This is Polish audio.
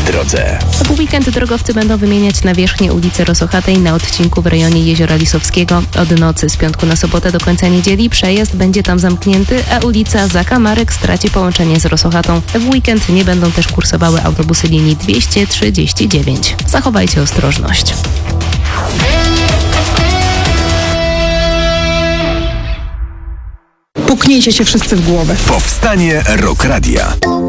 drodze. W weekend drogowcy będą wymieniać nawierzchnię ulicy Rosochatej na odcinku w rejonie Jeziora Lisowskiego. Od nocy z piątku na sobotę do końca niedzieli przejazd będzie tam zamknięty, a ulica Zakamarek straci połączenie z Rosochatą. W weekend nie będą też kursowały autobusy linii 239. Zachowajcie ostrożność. Puknijcie się wszyscy w głowę. Powstanie Rock Radia.